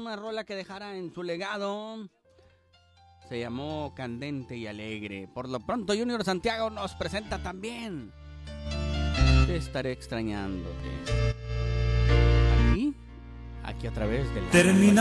una rola que dejara en su legado. Se llamó Candente y Alegre. Por lo pronto, Junior Santiago nos presenta también Te estaré extrañándote. Aquí a través de la...